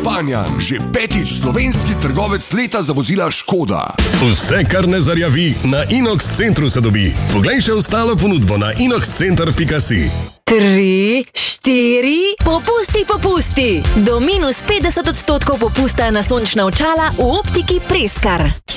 Panjan, že 5. slovenski trgovec leta za vozila Škoda. Vse, kar ne zarjavi, na Inox centru se dobi. Poglej še ostalo ponudbo na inoxcenter.si. 3, 4, popusti! Do -50% popusta na sončna očala v optiki Preskar.